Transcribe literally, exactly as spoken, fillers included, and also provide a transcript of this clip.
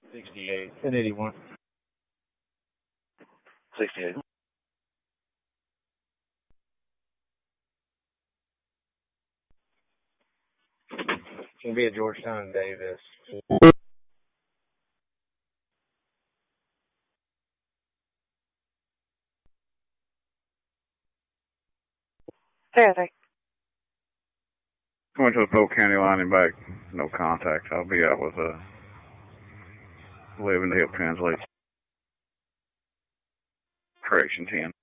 sixty-eight. ten eighty-one. sixty-eight. It's going to be at Georgetown and Davis. three oh three. Going to the Polk County line and back. No contact. I'll be out with a eleven to help translate. Correction ten.